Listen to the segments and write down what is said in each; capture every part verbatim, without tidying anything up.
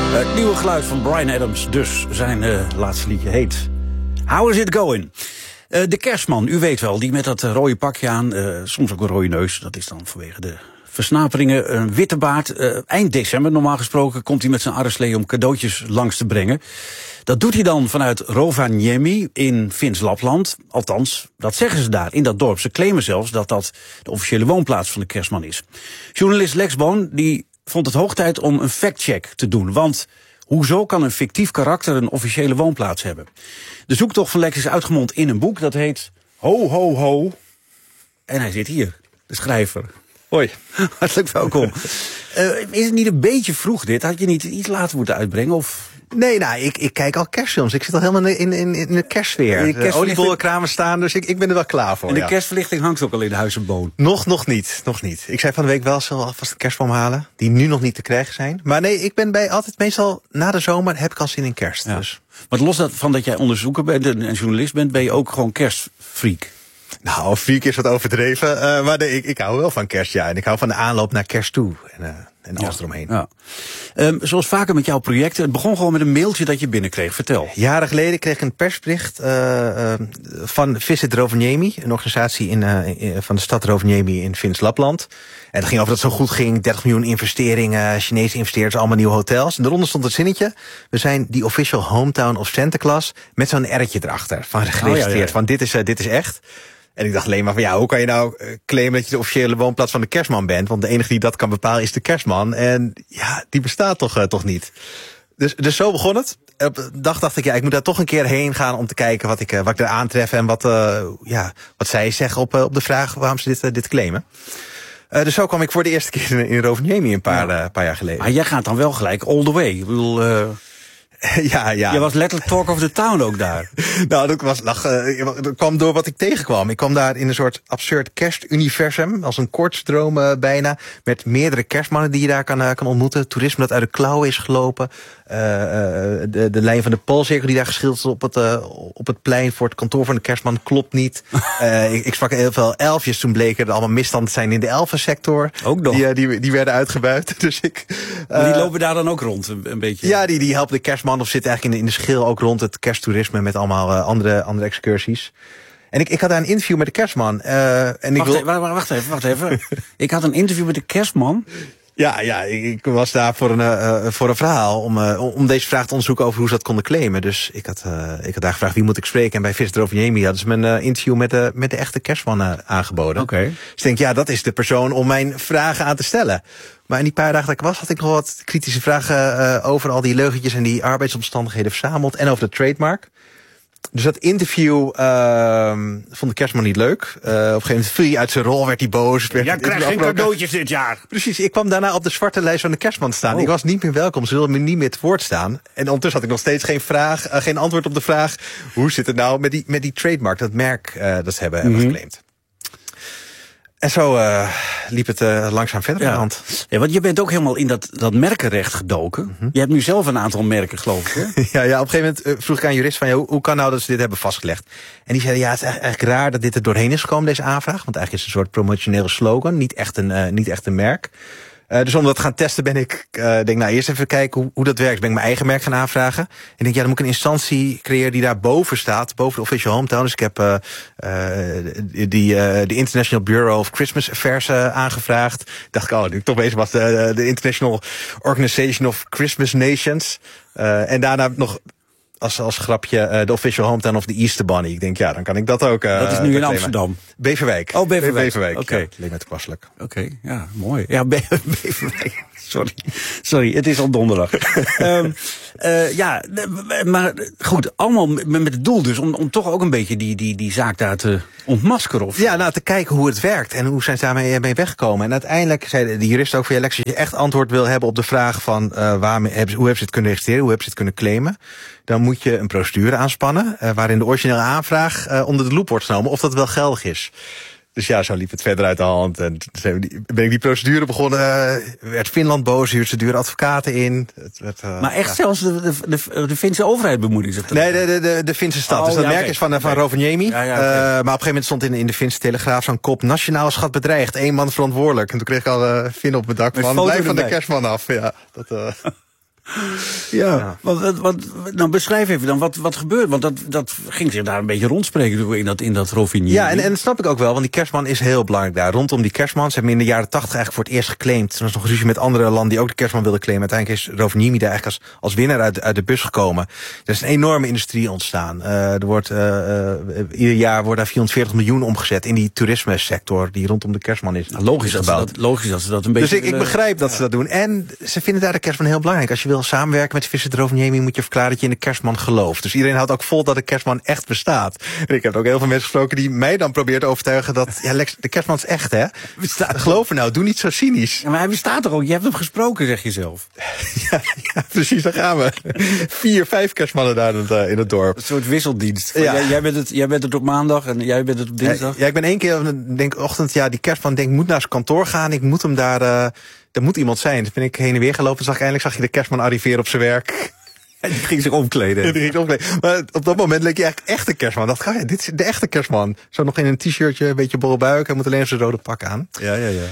Het nieuwe geluid van Bryan Adams, dus zijn uh, laatste liedje heet How Is It Going? Uh, de kerstman, u weet wel, die met dat uh, rode pakje aan, uh, soms ook een rode neus, dat is dan vanwege de versnaperingen, een witte baard. Uh, eind december normaal gesproken komt hij met zijn arreslee om cadeautjes langs te brengen. Dat doet hij dan vanuit Rovaniemi in Fins Lapland. Althans, dat zeggen ze daar in dat dorp. Ze claimen zelfs dat dat de officiële woonplaats van de kerstman is. Journalist Lex Boon die vond het hoog tijd om een factcheck te doen. Want hoezo kan een fictief karakter een officiële woonplaats hebben? De zoektocht van Lex is uitgemond in een boek dat heet Ho Ho Ho. En hij zit hier, de schrijver. Hoi, hartelijk welkom. uh, is het niet een beetje vroeg dit? Had je niet iets later moeten uitbrengen? Of... Nee, nou, ik, ik kijk al kerstfilms. Ik zit al helemaal in, in, in de kerstsfeer. De oliebollenkramen staan, dus ik, ik ben er wel klaar voor. En de ja. kerstverlichting hangt ook al in de Huis en Boon. Nog, nog niet, nog niet. Ik zei van de week wel, zal alvast een kerstboom halen, die nu nog niet te krijgen zijn. Maar nee, ik ben bij altijd, meestal na de zomer heb ik al zin in kerst. Ja. Dus. Maar los van dat jij onderzoeker bent en journalist bent, ben je ook gewoon kerstfreak? Nou, freak is wat overdreven, uh, maar nee, ik, ik hou wel van kerst, ja. En ik hou van de aanloop naar kerst toe en, uh, en alles ja, eromheen. Ja. Um, zoals vaker met jouw projecten, het begon gewoon met een mailtje dat je binnenkreeg. Vertel. Jaren geleden kreeg ik een persbericht uh, uh, van Visit Rovaniemi, een organisatie in, uh, in, van de stad Rovaniemi in Fins Lapland. En het ging over dat het zo goed ging, dertig miljoen investeringen, Chinese investeerders, allemaal nieuwe hotels. En daaronder stond het zinnetje, we zijn die official hometown of Santa Claus, met zo'n erretje erachter, van geregistreerd, oh, ja, ja, ja. van dit is, uh, dit is echt. En ik dacht alleen maar van ja, hoe kan je nou claimen dat je de officiële woonplaats van de kerstman bent? Want de enige die dat kan bepalen is de kerstman. En ja, die bestaat toch, uh, toch niet. Dus, dus zo begon het. Op de dag dacht ik, ja, ik moet daar toch een keer heen gaan om te kijken wat ik, uh, wat ik daar aantref. En wat, uh, ja, wat zij zeggen op, uh, op de vraag waarom ze dit, uh, dit claimen. Uh, dus zo kwam ik voor de eerste keer in, in Rovaniemi een paar, ja. uh, paar jaar geleden. Maar jij gaat dan wel gelijk all the way. Ik bedoel... Uh... Ja, ja. Je was letterlijk talk of the town ook daar. Nou, dat, was, lag, uh, dat kwam door wat ik tegenkwam. Ik kwam daar in een soort absurd kerstuniversum, als een kortstroom uh, bijna, met meerdere kerstmannen die je daar kan, uh, kan ontmoeten. Toerisme dat uit de klauwen is gelopen. Uh, uh, de, de lijn van de Poolcirkel die daar geschilderd is op het, uh, op het plein voor het kantoor van de kerstman klopt niet. uh, ik, ik sprak heel veel elfjes, toen bleken er allemaal misstanden zijn in de elfensector. Ook nog. Die, uh, die, die werden uitgebuit. Dus ik, uh, maar die lopen daar dan ook rond, een, een beetje? Ja, die, die helpen de kerstman. Of zit eigenlijk in de, in de schil ook rond het kersttoerisme met allemaal uh, andere, andere excursies. En ik, ik had daar een interview met de kerstman. Uh, en wacht, ik wil... even, wacht even, wacht even. Ik had een interview met de kerstman. Ja, ja, ik was daar voor een, uh, voor een verhaal om, uh, om deze vraag te onderzoeken over hoe ze dat konden claimen. Dus ik had, uh, ik had daar gevraagd wie moet ik spreken. En bij Visit Rovaniemi hadden ze me een uh, interview met de, met de echte kerstman uh, aangeboden. Oké. Okay. Dus ik denk, ja, dat is de persoon om mijn vragen aan te stellen. Maar in die paar dagen dat ik was, had ik nog wat kritische vragen uh, over al die leugentjes en die arbeidsomstandigheden verzameld. En over de trademark. Dus dat interview uh, vond de kerstman niet leuk. Uh, op een gegeven moment viel hij uit zijn rol, werd hij boos. Werd ja, krijg geen cadeautjes dit jaar. Precies, ik kwam daarna op de zwarte lijst van de kerstman staan. Oh. Ik was niet meer welkom, ze wilden me niet meer te woord staan. En ondertussen had ik nog steeds geen vraag, uh, geen antwoord op de vraag. Hoe zit het nou met die, met die trademark, dat merk uh, dat ze hebben, mm-hmm. hebben geclaimd. En zo uh, liep het uh, langzaam verder aan de hand. Ja, want je bent ook helemaal in dat, dat merkenrecht gedoken. Mm-hmm. Je hebt nu zelf een aantal merken, geloof ik, hè? ja, ja, op een gegeven moment uh, vroeg ik aan een jurist van, ja, hoe, hoe kan nou dat ze dit hebben vastgelegd? En die zei, ja, het is eigenlijk raar dat dit er doorheen is gekomen, deze aanvraag. Want eigenlijk is het een soort promotionele slogan, niet echt een, uh, niet echt een merk. Uh, dus om dat te gaan testen ben ik, uh, denk nou eerst even kijken hoe, hoe dat werkt. Ben ik mijn eigen merk gaan aanvragen. En denk, ja, dan moet ik een instantie creëren die daar boven staat, boven de official hometown. Dus ik heb uh, uh, die, uh, de International Bureau of Christmas Affairs uh, aangevraagd. Dacht ik, oh, nu ik toch bezig was, de, de International Organization of Christmas Nations. Uh, en daarna nog als, als grapje uh, de official hometown of the Easter Bunny. Ik denk, ja, dan kan ik dat ook. Uh, dat is nu in Amsterdam. Beverwijk. Oh, Beverwijk. Beverwijk. Oké. Okay. Ja, leek me toepasselijk. Oké, okay, ja, mooi. Ja, Be Beverwijk. Sorry. Sorry, het is al donderdag. um, uh, ja, maar goed, allemaal met het doel dus om, om toch ook een beetje die, die, die zaak daar te ontmaskeren. Of... Ja, nou, te kijken hoe het werkt en hoe zijn ze daarmee mee weggekomen. En uiteindelijk zei de jurist ook van, ja, Lex, als je echt antwoord wil hebben op de vraag van uh, waar, hoe hebben ze het kunnen registreren, hoe hebben ze het kunnen claimen, dan moet je een procedure aanspannen uh, waarin de originele aanvraag uh, onder de loep wordt genomen of dat wel geldig is. Dus ja, zo liep het verder uit de hand. En toen ben ik die procedure begonnen. Uh, werd Finland boos, huurde ze dure advocaten in. Het werd, uh, maar echt ja. zelfs de, de, de, de Finse overheid bemoeide zich? Nee, de, de, de, de Finse stad. Oh, dus dat ja, merk okay. is van, van Rovaniemi. Ja, ja, okay. uh, maar op een gegeven moment stond in, in de Finse Telegraaf zo'n kop: nationaal schat bedreigd, één man verantwoordelijk. En toen kreeg ik al uh, Finn op mijn dak van, blijf van de kerstman af. Ja, dat... Uh... Ja, ja. Wat, wat, nou beschrijf even dan, wat, wat gebeurt? Want dat, dat ging zich daar een beetje rondspreken in dat, in dat Rovaniemi. Ja, en, en dat snap ik ook wel, want die kerstman is heel belangrijk daar. Rondom die kerstman, ze hebben in de jaren tachtig eigenlijk voor het eerst geclaimd. Er was nog ruzie met andere landen die ook de kerstman wilden claimen. Uiteindelijk is Rovaniemi daar eigenlijk als, als winnaar uit, uit de bus gekomen. Er is een enorme industrie ontstaan. Uh, er wordt, uh, uh, ieder jaar wordt daar vierhonderdveertig miljoen omgezet in die toerisme sector die rondom de kerstman is. Nou, logisch, dat ze dat, logisch dat ze dat een beetje... Dus ik, ik begrijp dat ja. ze dat doen. En ze vinden daar de kerstman heel belangrijk. Als je wil samenwerken met Visit Rovaniemi moet je verklaren dat je in de kerstman gelooft. Dus iedereen houdt ook vol dat de kerstman echt bestaat. En ik heb ook heel veel mensen gesproken die mij dan probeert te overtuigen dat ja, Lex, de kerstman is echt, hè? Bestaat. Geloof er nou, doe niet zo cynisch. Ja, maar hij bestaat er ook. Je hebt hem gesproken, zeg je zelf. ja, ja, precies, daar gaan we. Vier, vijf kerstmannen daar in het, in het dorp. Een soort wisseldienst. Ja. Jij, jij, bent het, jij bent het op maandag en jij bent het op dinsdag. Ja, ja ik ben één keer, denk ochtend, ja, die kerstman denk moet naar zijn kantoor gaan. Ik moet hem daar, uh, er moet iemand zijn. Dus ben ik heen en weer gelopen. Zag ik eindelijk zag je de kerstman arriveren op zijn werk. En die ging zich omkleden. Ja, die ging zich omkleden. Maar op dat moment leek je eigenlijk echt de kerstman. Dacht ik, oh ja, dit is de echte kerstman. Zo nog in een t-shirtje, een beetje bolle buik. Hij moet alleen zijn rode pak aan. Ja, ja, ja.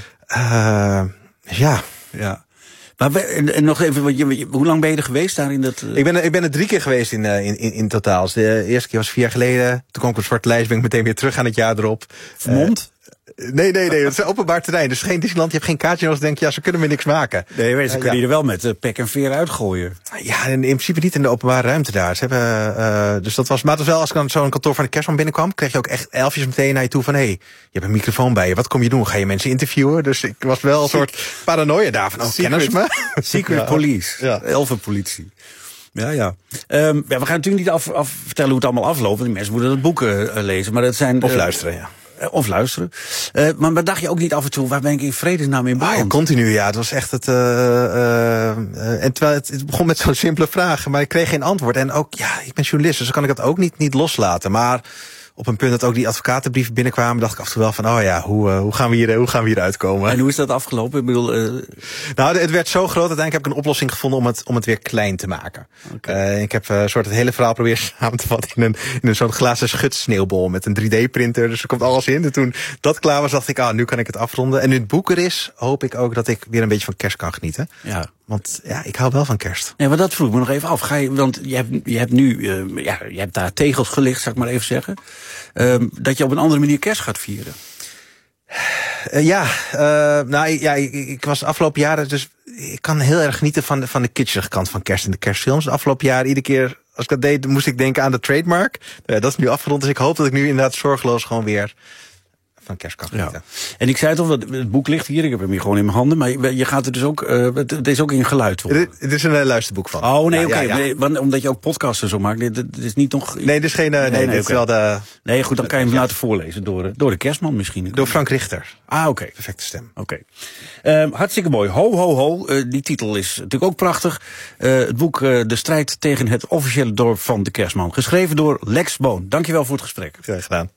Uh, ja. Ja. Maar we, en, en nog even, wat je, hoe lang ben je er geweest daar in dat... Uh... Ik, ben, ik ben er drie keer geweest in, uh, in, in, in totaal. Dus de eerste keer was vier jaar geleden. Toen kwam ik op een zwarte lijst, ben ik meteen weer terug aan het jaar erop. Vermomd? Uh, Nee, nee, nee. Het is een openbaar terrein. Dus geen Disneyland. Je hebt geen kaartje. Dan denk je, ja, ze kunnen me niks maken. Nee, maar ze uh, kunnen ja. je er wel met uh, pek en veer uitgooien. Ja, in, in principe niet in de openbare ruimte daar. Ze hebben, uh, dus dat was, maar het was wel, als ik dan zo'n kantoor van de kerstman binnenkwam, kreeg je ook echt elfjes meteen naar je toe van, hé, hey, je hebt een microfoon bij je. Wat kom je doen? Ga je mensen interviewen? Dus ik was wel een soort paranoia daar van, oh, kennen ze me? Secret ja. police. Ja. Elfenpolitie. Ja, ja. Um, ja. We gaan natuurlijk niet af, af vertellen hoe het allemaal afloopt. Want die mensen moeten het boek uh, lezen. Maar dat zijn, of uh, luisteren, ja. Of luisteren. Uh, maar, maar dacht je ook niet af en toe, waar ben ik in vredesnaam in beland? Ah, ja, continu, ja. Het was echt het... Uh, uh, uh, en terwijl het, het begon met zo'n simpele vraag, maar ik kreeg geen antwoord. En ook, ja, ik ben journalist, dus dan kan ik dat ook niet, niet loslaten. Maar op een punt dat ook die advocatenbrieven binnenkwamen, dacht ik af en toe wel van, oh ja, hoe, uh, hoe, gaan, we hier, hoe gaan we hier uitkomen? En hoe is dat afgelopen? Ik bedoel, uh... Nou, het werd zo groot, uiteindelijk heb ik een oplossing gevonden om het, om het weer klein te maken. Okay. Uh, ik heb uh, soort het hele verhaal proberen samen te vatten in een, in een zo'n glazen schutsneeuwbol met een drie D printer. Dus er komt alles in. En toen dat klaar was, dacht ik, ah, nu kan ik het afronden. En nu het boek er is, hoop ik ook dat ik weer een beetje van kerst kan genieten. Ja. Want ja, ik hou wel van kerst. Nee, maar dat vroeg ik me nog even af. Ga je, want je hebt, je hebt nu, uh, ja, je hebt daar tegels gelicht, zal ik maar even zeggen. Uh, dat je op een andere manier kerst gaat vieren. Uh, ja, uh, nou ja, ik, ik was de afgelopen jaren, dus ik kan heel erg genieten van de, van de kitschige kant van kerst in de kerstfilms. De afgelopen jaren, iedere keer als ik dat deed, moest ik denken aan de trademark. Uh, dat is nu afgerond, dus ik hoop dat ik nu inderdaad zorgeloos gewoon weer van kerst kan genieten. Ja. En ik zei toch, het boek ligt hier, ik heb hem hier gewoon in mijn handen, maar je gaat er dus ook, uh, het is ook in geluid hoor. Het is een uh, luisterboek van. Oh nee, ja, oké, okay. ja, ja. nee, omdat je ook podcasten zo maakt, dit is niet nog... Nee, dit is geen, uh, nee, nee, nee, dit okay. is wel de... Nee, goed, dan kan je hem ja. laten voorlezen door, door de kerstman misschien. Door Frank Richter. Ah, oké. Okay. Perfecte stem. Oké. Okay. Uh, hartstikke mooi. Ho, ho, ho. Uh, die titel is natuurlijk ook prachtig. Uh, het boek uh, De strijd tegen het officiële dorp van de kerstman. Geschreven door Lex Boon. Dankjewel voor het gesprek. Graag gedaan.